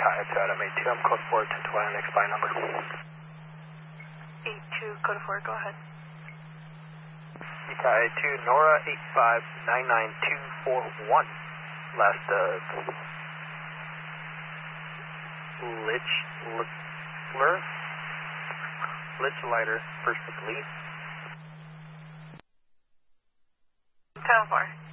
Ita 2 Adam 82, I'm code 4, 10 to next by number. 82, code 4, go ahead. Ita 2, Nora 8599241. Last, Lichlighter, first with Lee. 10-4.